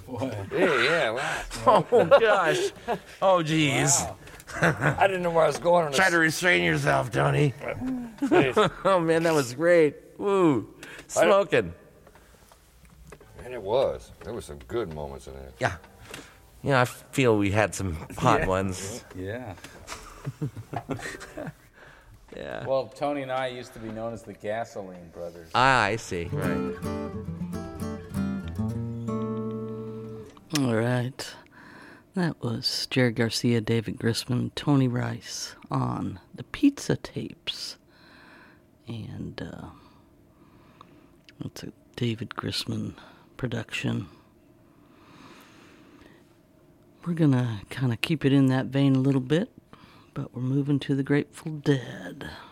What? Yeah, wow. Oh, gosh. Oh, geez. Wow. I didn't know where I was going on this. Try to restrain yourself, Tony. Jeez. Oh, man, that was great. Woo. Smoking. And it was. There were some good moments in it. Yeah. Yeah, I feel we had some hot ones. Yeah. Yeah. Well, Tony and I used to be known as the Gasoline Brothers. Ah, I see. Right. All right. That was Jerry Garcia, David Grisman, Tony Rice on the Pizza Tapes. And it's a David Grisman production. We're going to kind of keep it in that vein a little bit, but we're moving to the Grateful Dead.